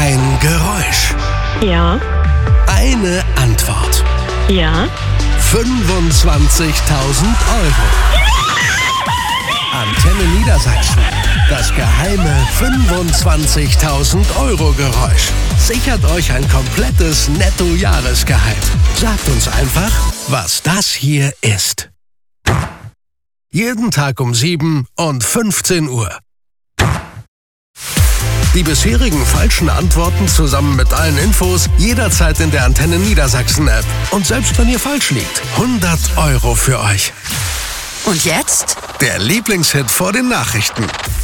Ein Geräusch. Ja. Eine Antwort. Ja. 25.000 Euro. Antenne Niedersachsen. Das geheime 25.000 Euro Geräusch. Sichert euch ein komplettes Netto-Jahresgehalt. Sagt uns einfach, was das hier ist. Jeden Tag um 7 und 15 Uhr. Die bisherigen falschen Antworten zusammen mit allen Infos jederzeit in der Antenne Niedersachsen App. Und selbst wenn ihr falsch liegt, 100 Euro für euch. Und jetzt? Der Lieblingshit vor den Nachrichten.